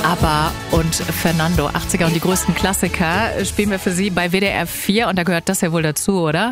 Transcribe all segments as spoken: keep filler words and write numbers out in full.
ABBA und Fernando, achtziger und die größten Klassiker, spielen wir für Sie bei W D R vier und da gehört das ja wohl dazu, oder?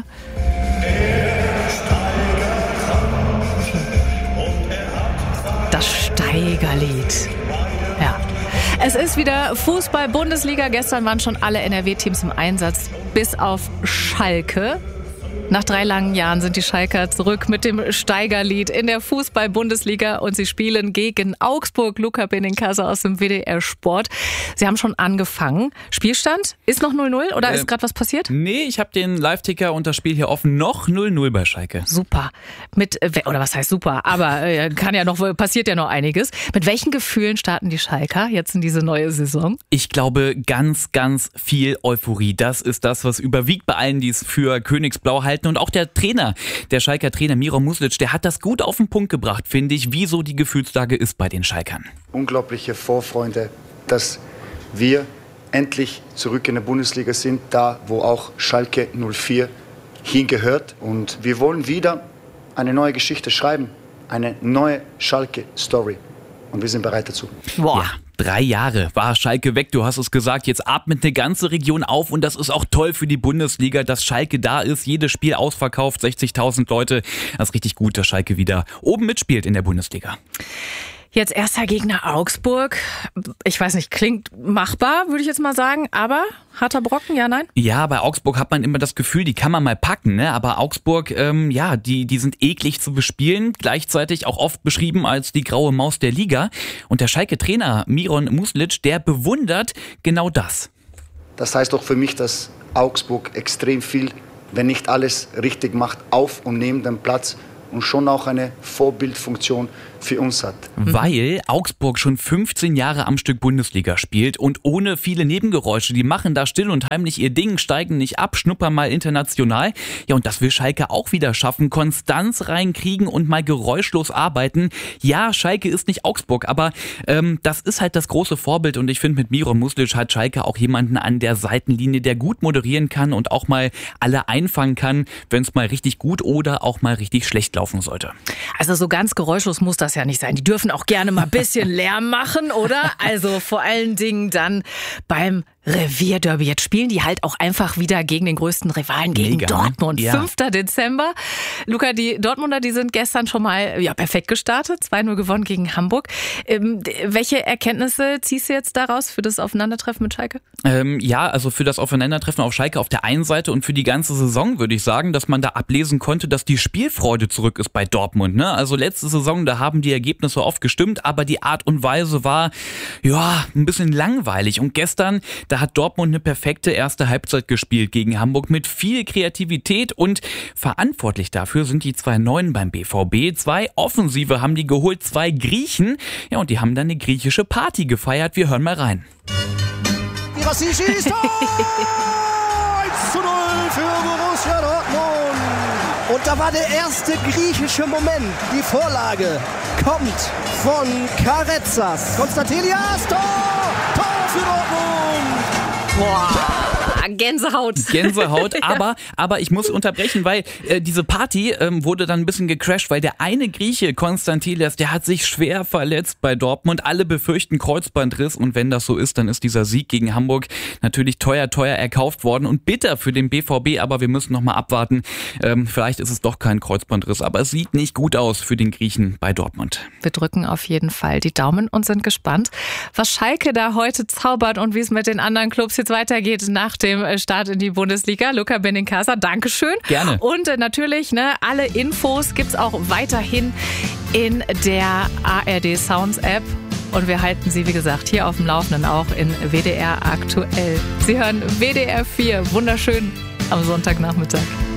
Das Steigerlied. Ja. Es ist wieder Fußball-Bundesliga. Gestern waren schon alle N R W-Teams im Einsatz, bis auf Schalke. Nach drei langen Jahren sind die Schalker zurück mit dem Steigerlied in der Fußball-Bundesliga und sie spielen gegen Augsburg. Luca Benincasa aus dem W D R Sport. Sie haben schon angefangen. Spielstand? Ist noch null null oder äh, ist gerade was passiert? Nee, ich habe den Live-Ticker und das Spiel hier offen. Noch null null bei Schalke. Super. Mit, oder was heißt super? Aber äh, kann ja noch, passiert ja noch einiges. Mit welchen Gefühlen starten die Schalker jetzt in diese neue Saison? Ich glaube, ganz, ganz viel Euphorie. Das ist das, was überwiegt bei allen, die es für Königsblau halten. Und auch der Trainer, der Schalker Trainer Miron Muslic, der hat das gut auf den Punkt gebracht, finde ich, wie so die Gefühlslage ist bei den Schalkern. Unglaubliche Vorfreude, dass wir endlich zurück in der Bundesliga sind, da wo auch Schalke null vier hingehört. Und wir wollen wieder eine neue Geschichte schreiben, eine neue Schalke-Story. Und wir sind bereit dazu. Boah. Ja. Drei Jahre war Schalke weg, du hast es gesagt, jetzt atmet eine ganze Region auf und das ist auch toll für die Bundesliga, dass Schalke da ist, jedes Spiel ausverkauft, sechzigtausend Leute, das ist richtig gut, dass Schalke wieder oben mitspielt in der Bundesliga. Jetzt erster Gegner Augsburg. Ich weiß nicht, klingt machbar, würde ich jetzt mal sagen, aber harter Brocken, ja, nein? Ja, bei Augsburg hat man immer das Gefühl, die kann man mal packen, ne? Aber Augsburg, ähm, ja, die, die sind eklig zu bespielen, gleichzeitig auch oft beschrieben als die graue Maus der Liga. Und der Schalke-Trainer Miron Muslic, der bewundert genau das. Das heißt auch für mich, dass Augsburg extrem viel, wenn nicht alles richtig macht, auf und neben dem Platz und schon auch eine Vorbildfunktion für uns hat. Weil Augsburg schon fünfzehn Jahre am Stück Bundesliga spielt und ohne viele Nebengeräusche. Die machen da still und heimlich ihr Ding, steigen nicht ab, schnuppern mal international. Ja, und das will Schalke auch wieder schaffen. Konstanz reinkriegen und mal geräuschlos arbeiten. Ja, Schalke ist nicht Augsburg, aber ähm, das ist halt das große Vorbild. Und ich finde, mit Miron Muslic hat Schalke auch jemanden an der Seitenlinie, der gut moderieren kann und auch mal alle einfangen kann, wenn es mal richtig gut oder auch mal richtig schlecht laufen sollte. Also so ganz geräuschlos muss das ja nicht sein. Die dürfen auch gerne mal ein bisschen Lärm machen, oder? Also vor allen Dingen dann beim Revierderby. Jetzt spielen die halt auch einfach wieder gegen den größten Rivalen, gegen Mega, Dortmund. Ja. fünfter Dezember. Luca, die Dortmunder, die sind gestern schon mal ja, perfekt gestartet. zwei null gewonnen gegen Hamburg. Ähm, welche Erkenntnisse ziehst du jetzt daraus für das Aufeinandertreffen mit Schalke? Ähm, ja, also für das Aufeinandertreffen auf Schalke auf der einen Seite und für die ganze Saison würde ich sagen, dass man da ablesen konnte, dass die Spielfreude zurück ist bei Dortmund. Ne? Also letzte Saison, da haben die Ergebnisse oft gestimmt, aber die Art und Weise war ja ein bisschen langweilig. Und gestern, da hat Dortmund eine perfekte erste Halbzeit gespielt gegen Hamburg mit viel Kreativität und verantwortlich dafür sind die zwei Neuen beim B V B. Zwei Offensive haben die geholt, zwei Griechen. Ja, und die haben dann eine griechische Party gefeiert. Wir hören mal rein. Girassi schießt! eins zu null für Borussia Dortmund. Und da war der erste griechische Moment. Die Vorlage kommt von Karetsas. Konstantelias, Tor! Tor für Dortmund! Boah, Gänsehaut. Gänsehaut, aber, aber ich muss unterbrechen, weil äh, diese Party ähm, wurde dann ein bisschen gecrashed, weil der eine Grieche, Konstantelias, der hat sich schwer verletzt bei Dortmund. Alle befürchten Kreuzbandriss und wenn das so ist, dann ist dieser Sieg gegen Hamburg natürlich teuer, teuer erkauft worden und bitter für den B V B, aber wir müssen nochmal abwarten. Ähm, vielleicht ist es doch kein Kreuzbandriss, aber es sieht nicht gut aus für den Griechen bei Dortmund. Wir drücken auf jeden Fall die Daumen und sind gespannt, was Schalke da heute zaubert und wie es mit den anderen Clubs jetzt weitergeht nach dem Start in die Bundesliga. Luca Benincasa, Dankeschön. Gerne. Und äh, natürlich, ne, alle Infos gibt's auch weiterhin in der A R D Sounds App. Und wir halten Sie, wie gesagt, hier auf dem Laufenden auch in W D R aktuell. Sie hören W D R vier. Wunderschön am Sonntagnachmittag.